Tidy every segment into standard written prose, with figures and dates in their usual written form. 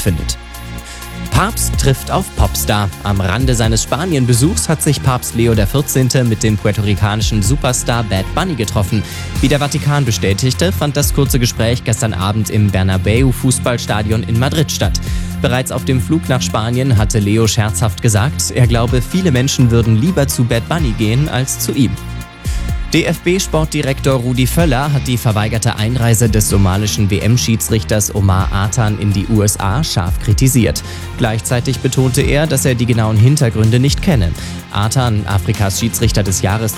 stattfindet. Papst trifft auf Popstar. Am Rande seines Spanien-Besuchs hat sich Papst Leo XIV. Mit dem puerto-ricanischen Superstar Bad Bunny getroffen. Wie der Vatikan bestätigte, fand das kurze Gespräch gestern Abend im Bernabéu-Fußballstadion in Madrid statt. Bereits auf dem Flug nach Spanien hatte Leo scherzhaft gesagt, er glaube, viele Menschen würden lieber zu Bad Bunny gehen als zu ihm. DFB-Sportdirektor Rudi Völler hat die verweigerte Einreise des somalischen WM-Schiedsrichters Omar Artan in die USA scharf kritisiert. Gleichzeitig betonte er, dass er die genauen Hintergründe nicht kenne. Artan, Afrikas Schiedsrichter des Jahres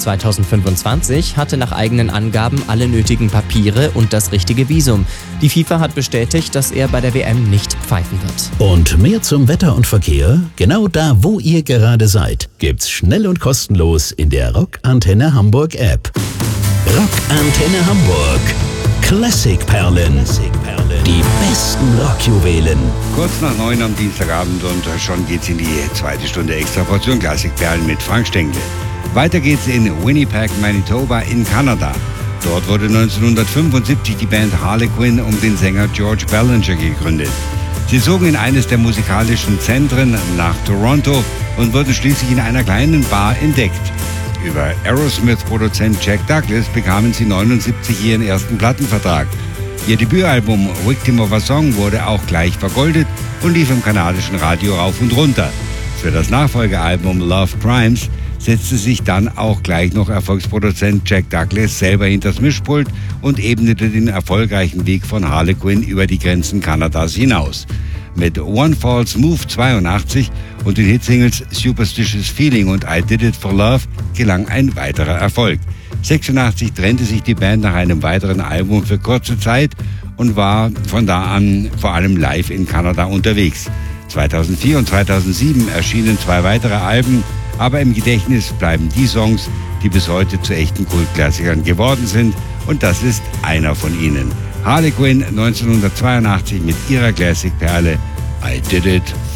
2025, hatte nach eigenen Angaben alle nötigen Papiere und das richtige Visum. Die FIFA hat bestätigt, dass er bei der WM nicht pfeifen wird. Und mehr zum Wetter und Verkehr? Genau da, wo ihr gerade seid, gibt's schnell und kostenlos in der Rock Antenne Hamburg App. Rock Antenne Hamburg. Klassikperlen. Die besten Rockjuwelen. Kurz nach 9 am Dienstagabend und schon geht's in die zweite Stunde Extraportion Klassikperlen mit Frank Stengel. Weiter geht's in Winnipeg, Manitoba in Kanada. Dort wurde 1975 die Band Harlequin um den Sänger George Ballinger gegründet. Sie zogen in eines der musikalischen Zentren nach Toronto und wurden schließlich in einer kleinen Bar entdeckt. Über Aerosmith-Produzent Jack Douglas bekamen sie 1979 ihren ersten Plattenvertrag. Ihr Debütalbum Victim of a Song wurde auch gleich vergoldet und lief im kanadischen Radio rauf und runter. Für das Nachfolgealbum Love Crimes setzte sich dann auch gleich noch Erfolgsproduzent Jack Douglas selber hinters Mischpult und ebnete den erfolgreichen Weg von Harlequin über die Grenzen Kanadas hinaus. Mit One False Move 82 und den Hitsingles Superstitious Feeling und I Did It for Love gelang ein weiterer Erfolg. 86 trennte sich die Band nach einem weiteren Album für kurze Zeit und war von da an vor allem live in Kanada unterwegs. 2004 und 2007 erschienen 2 weitere Alben, aber im Gedächtnis bleiben die Songs, die bis heute zu echten Kultklassikern geworden sind, und das ist einer von ihnen. Harlequin 1982 mit ihrer Classic-Perle I Did It